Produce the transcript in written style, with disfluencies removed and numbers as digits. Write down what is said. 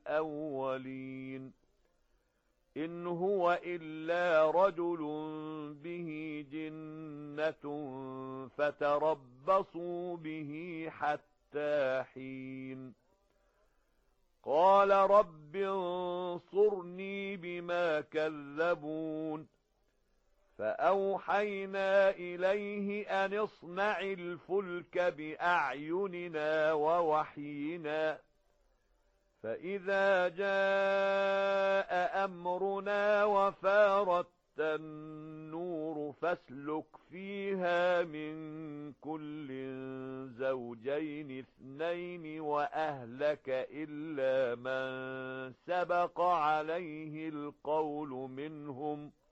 الأولين إن هو إلا رجل به جنة فتربصوا به حتى حين قال رب انصرني بما كذبون فأوحينا إليه أن اصنع الفلك بأعيننا ووحينا فإذا جاء أمرنا وفارت النور فاسلك فيها من كل زوجين اثنين وأهلك إلا من سبق عليه القول منهم